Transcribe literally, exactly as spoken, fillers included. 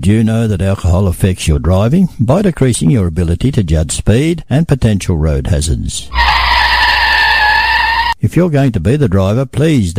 you know that alcohol affects your driving by decreasing your ability to judge speed and potential road hazards? If you're going to be the driver, please